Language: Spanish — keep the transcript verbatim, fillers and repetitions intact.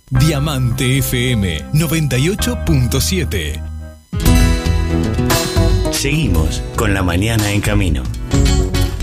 Diamante F M noventa y ocho punto siete. Seguimos con La Mañana en Camino.